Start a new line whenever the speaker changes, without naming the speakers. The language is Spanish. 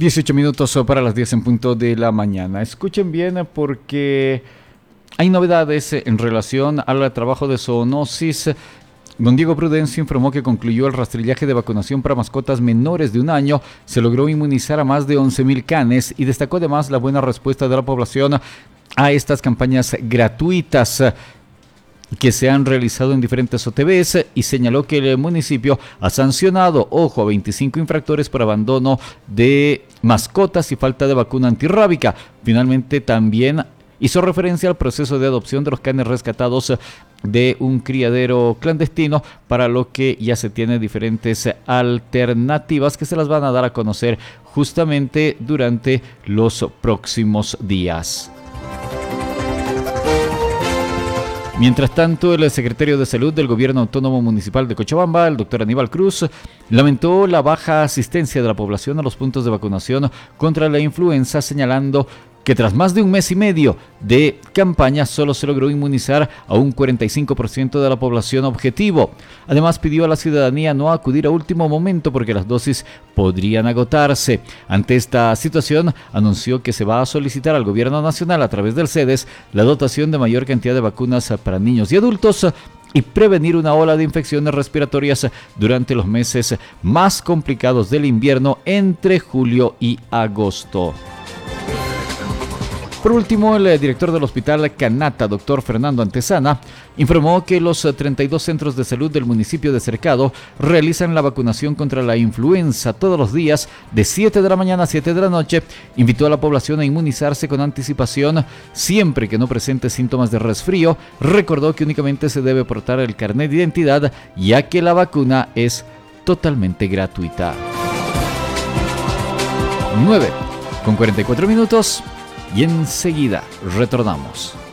18 minutos para las 10 en punto de la mañana. Escuchen bien porque hay novedades en relación al trabajo de zoonosis. Don Diego Prudencio informó que concluyó el rastrillaje de vacunación para mascotas menores de un año. Se logró inmunizar a más de 11,000 canes y destacó además la buena respuesta de la población a estas campañas gratuitas que se han realizado en diferentes OTBs y señaló que el municipio ha sancionado, a 25 infractores por abandono de mascotas y falta de vacuna antirrábica. Finalmente también hizo referencia al proceso de adopción de los canes rescatados de un criadero clandestino, para lo que ya se tiene diferentes alternativas que se las van a dar a conocer justamente durante los próximos días. Mientras tanto, el secretario de Salud del Gobierno Autónomo Municipal de Cochabamba, el doctor Aníbal Cruz, lamentó la baja asistencia de la población a los puntos de vacunación contra la influenza, señalando que tras más de un mes y medio de campaña solo se logró inmunizar a un 45% de la población objetivo. Además, pidió a la ciudadanía no acudir a último momento porque las dosis podrían agotarse. Ante esta situación, anunció que se va a solicitar al Gobierno Nacional a través del CEDES la dotación de mayor cantidad de vacunas para niños y adultos y prevenir una ola de infecciones respiratorias durante los meses más complicados del invierno entre julio y agosto. Por último, el director del Hospital Canata, doctor Fernando Antesana, informó que los 32 centros de salud del municipio de Cercado realizan la vacunación contra la influenza todos los días de 7 de la mañana a 7 de la noche. Invitó a la población a inmunizarse con anticipación siempre que no presente síntomas de resfrío. Recordó que únicamente se debe portar el carnet de identidad, ya que la vacuna es totalmente gratuita. 9:44 y enseguida retornamos.